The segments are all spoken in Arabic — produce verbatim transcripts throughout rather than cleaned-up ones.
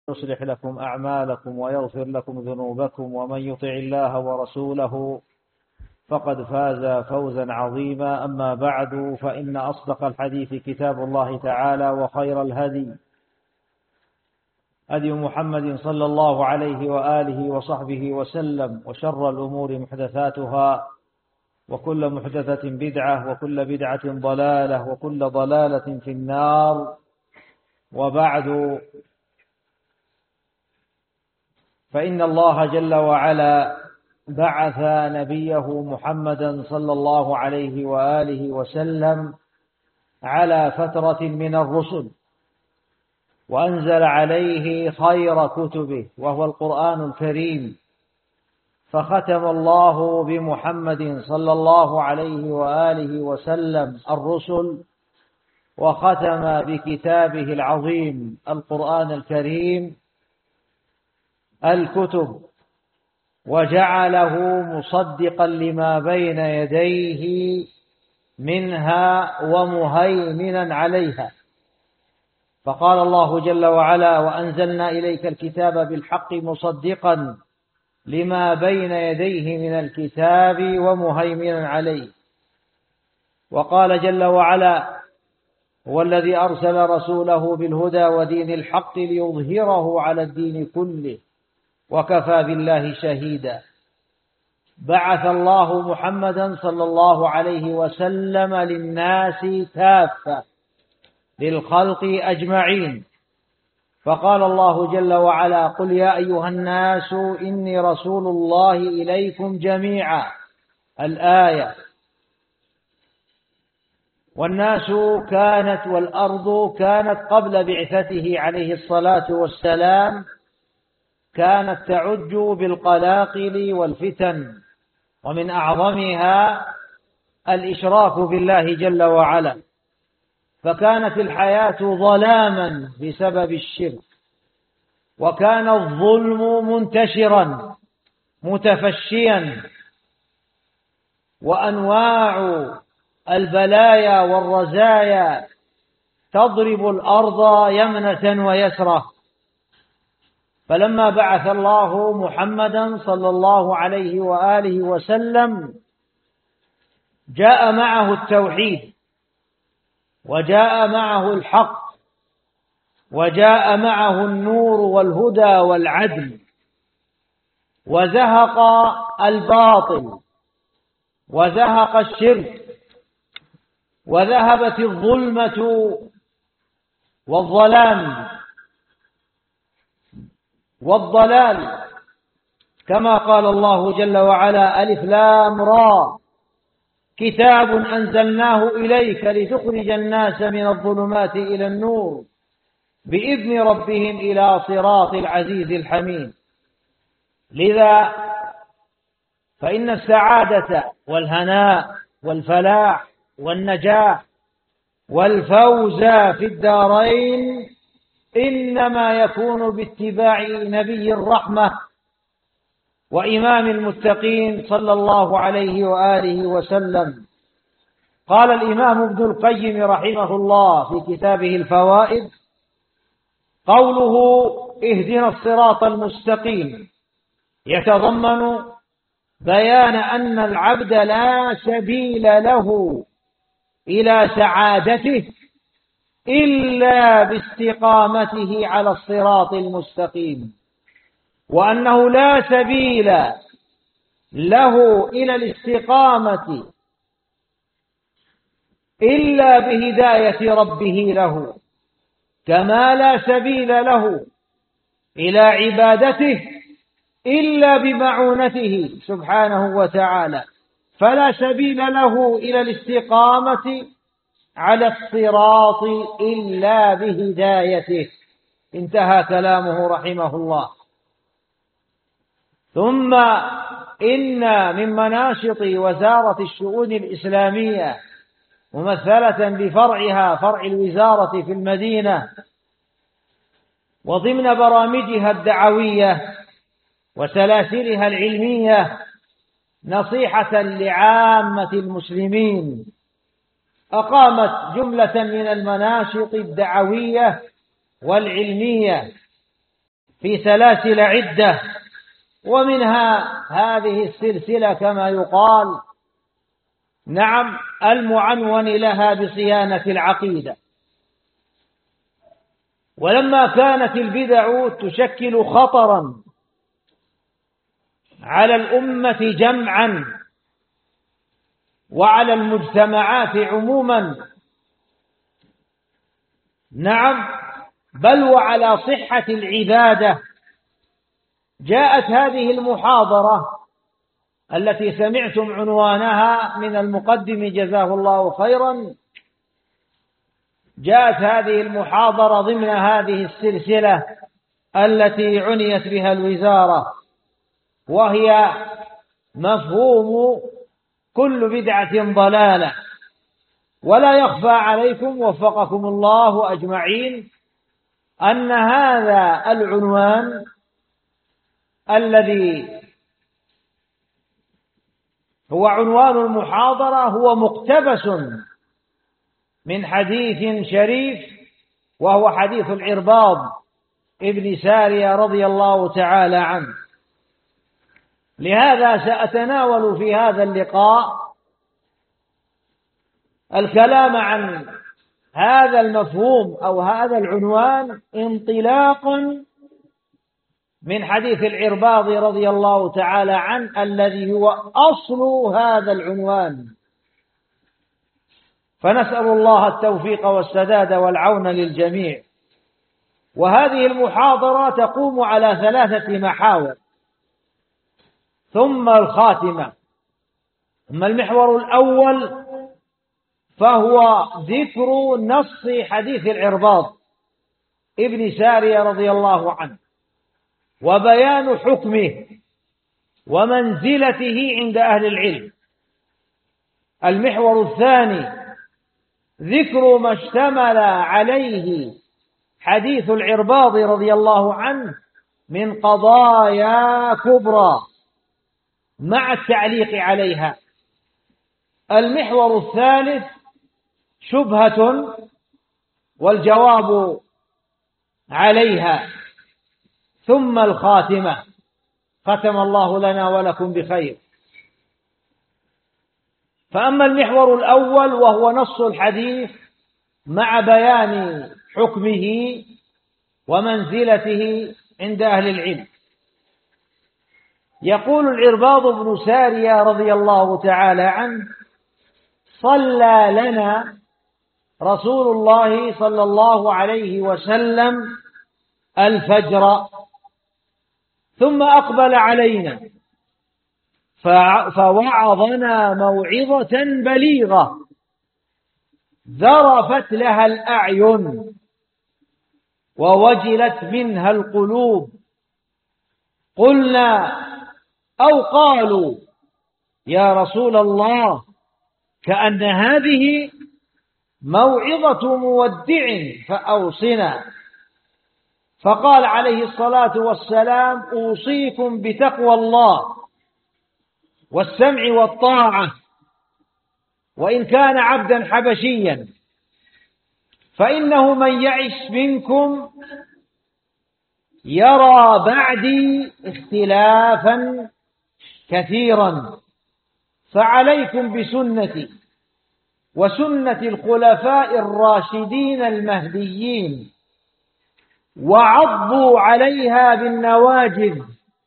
يصلح لكم أعمالكم ويغفر لكم ذنوبكم ومن يطع الله ورسوله فقد فاز فوزا عظيما. أما بعد، فإن أصدق الحديث كتاب الله تعالى، وخير الهدي هدي محمد صلى الله عليه وآله وصحبه وسلم، وشر الأمور محدثاتها، وكل محدثة بدعة، وكل بدعة ضلالة، وكل ضلالة في النار. وبعد، فإن الله جل وعلا بعث نبيه محمدا صلى الله عليه وآله وسلم على فترة من الرسل، وأنزل عليه خير كتبه وهو القرآن الكريم، فختم الله بمحمد صلى الله عليه وآله وسلم الرسل، وختم بكتابه العظيم القرآن الكريم الكتب، وجعله مصدقا لما بين يديه منها ومهيمنا عليها. فقال الله جل وعلا: وأنزلنا إليك الكتاب بالحق مصدقا لما بين يديه من الكتاب ومهيمنا عليه. وقال جل وعلا: هو الذي أرسل رسوله بالهدى ودين الحق ليظهره على الدين كله وكفى بالله شهيدا. بعث الله محمدا صلى الله عليه وسلم للناس كافة، للخلق أجمعين. فقال الله جل وعلا: قل يا أيها الناس إني رسول الله إليكم جميعا. الآية. والناس كانت والأرض كانت قبل بعثته عليه الصلاة والسلام كانت تعج بالقلاقل والفتن، ومن أعظمها الإشراك بالله جل وعلا، فكانت الحياة ظلاما بسبب الشرك، وكان الظلم منتشرا متفشيا، وأنواع البلايا والرزايا تضرب الأرض يمنة ويسرة. فلما بعث الله محمدا صلى الله عليه وآله وسلم جاء معه التوحيد، وجاء معه الحق، وجاء معه النور والهدى والعدل، وزهق الباطل، وزهق الشرك، وذهبت الظلمة والظلام والضلال، كما قال الله جل وعلا: ألف لام را، كتاب أنزلناه إليك لتخرج الناس من الظلمات إلى النور بإذن ربهم إلى صراط العزيز الحميد. لذا فإن السعادة والهناء والفلاح والنجاح والفوز في الدارين إنما يكون باتباع نبي الرحمة وإمام المتقين صلى الله عليه وآله وسلم. قال الإمام ابن القيم رحمه الله في كتابه الفوائد: قوله اهدنا الصراط المستقيم يتضمن بيان أن العبد لا سبيل له إلى سعادته إلا باستقامته على الصراط المستقيم، وأنه لا سبيل له إلى الاستقامة إلا بهداية ربه له، كما لا سبيل له إلى عبادته إلا بمعونته سبحانه وتعالى، فلا سبيل له إلى الاستقامة على الصراط إلا بهدايته. انتهى كلامه رحمه الله. ثم إن من مناشط وزارة الشؤون الإسلامية ممثلة بفرعها فرع الوزارة في المدينة، وضمن برامجها الدعوية وسلاسلها العلمية نصيحة لعامة المسلمين، أقامت جملة من المناشط الدعوية والعلمية في سلاسل عدة، ومنها هذه السلسلة كما يقال نعم المعنون لها بصيانة العقيدة. ولما كانت البدع تشكل خطرا على الأمة جمعا وعلى المجتمعات عموما، نعم بل وعلى صحة العبادة، جاءت هذه المحاضرة التي سمعتم عنوانها من المقدم جزاه الله خيرا، جاءت هذه المحاضرة ضمن هذه السلسلة التي عنيت بها الوزارة، وهي مفهوم كل بدعة ضلالة. ولا يخفى عليكم وفقكم الله أجمعين أن هذا العنوان الذي هو عنوان المحاضرة هو مقتبس من حديث شريف، وهو حديث العرباض ابن سارية رضي الله تعالى عنه. لهذا سأتناول في هذا اللقاء الكلام عن هذا المفهوم أو هذا العنوان انطلاقا من حديث العرباض رضي الله تعالى عنه الذي هو أصل هذا العنوان. فنسأل الله التوفيق والسداد والعون للجميع. وهذه المحاضرة تقوم على ثلاثة محاور ثم الخاتمة. أما المحور الأول فهو ذكر نص حديث العرباض ابن سارية رضي الله عنه وبيان حكمه ومنزلته عند أهل العلم. المحور الثاني ذكر ما اشتمل عليه حديث العرباض رضي الله عنه من قضايا كبرى مع التعليق عليها. المحور الثالث شبهة والجواب عليها، ثم الخاتمة. ختم الله لنا ولكم بخير. فأما المحور الأول وهو نص الحديث مع بيان حكمه ومنزلته عند أهل العلم، يقول العرباض بن سارية رضي الله تعالى عنه: صلى لنا رسول الله صلى الله عليه وسلم الفجر ثم أقبل علينا فوعظنا موعظة بليغة ذرفت لها الأعين ووجلت منها القلوب. قلنا أو قالوا يا رسول الله كأن هذه موعظة مودع فأوصنا. فقال عليه الصلاة والسلام: أوصيكم بتقوى الله والسمع والطاعة، وإن كان عبدا حبشيا، فإنه من يعش منكم يرى بعدي اختلافا كثيرا، فعليكم بسنتي وسنة الخلفاء الراشدين المهديين، وعضوا عليها بالنواجذ،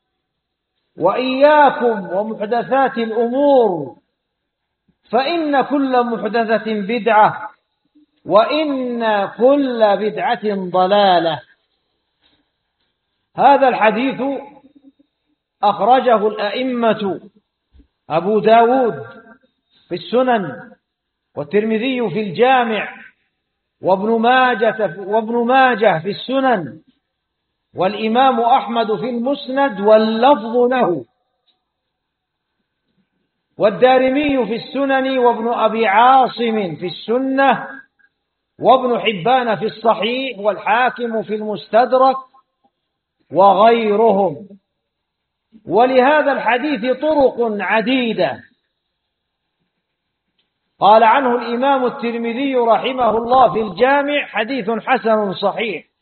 وإياكم ومحدثات الأمور، فإن كل محدثة بدعة وإن كل بدعة ضلالة. هذا الحديث أخرجه الأئمة أبو داود في السنن، والترمذي في الجامع، وابن ماجة وابن ماجه في السنن، والإمام أحمد في المسند واللفظ له، والدارمي في السنن، وابن أبي عاصم في السنة، وابن حبان في الصحيح، والحاكم في المستدرك، وغيرهم. ولهذا الحديث طرق عديدة. قال عنه الإمام الترمذي رحمه الله في الجامع: حديث حسن صحيح.